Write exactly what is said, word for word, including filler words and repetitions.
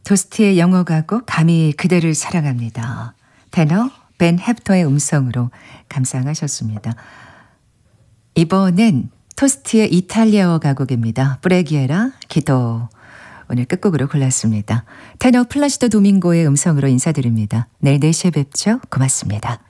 토스트의 영어 가곡 감히 그대를 사랑합니다. 테너 벤 헵터의 음성으로 감상하셨습니다. 이번엔 토스트의 이탈리아어 가곡입니다. 프레기에라 기도. 오늘 끝곡으로 골랐습니다. 테너 플라시도 도밍고의 음성으로 인사드립니다. 내일 네 시에 뵙죠. 고맙습니다.